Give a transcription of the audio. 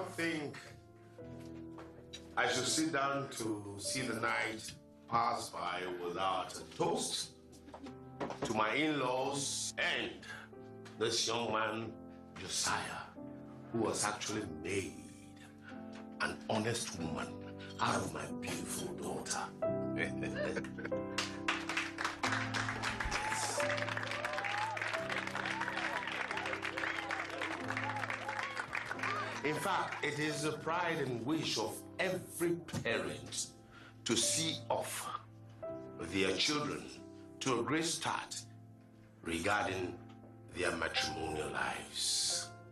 don't think I should sit down to see the night pass by without a toast to my in-laws and this young man, Josiah, who was actually made an honest woman out of my beautiful daughter. In fact, it is the pride and wish of every parent to see off their children to a great start regarding their matrimonial lives.